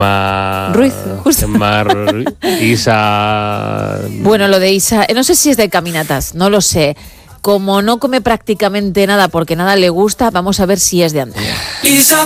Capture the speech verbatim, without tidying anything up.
Mar... Ruiz, justo. Mar... Isa... Bueno, lo de Isa, no sé si es de caminatas, no lo sé. Como no come prácticamente nada porque nada le gusta, vamos a ver si es de andar.